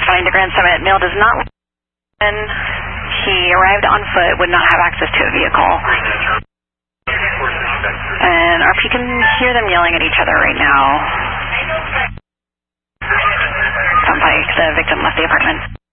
responding to Grand Summit. Male does not. He arrived on foot, would not have access to a vehicle. And RP can hear them yelling at each other right now. Sounds like the victim left the apartment.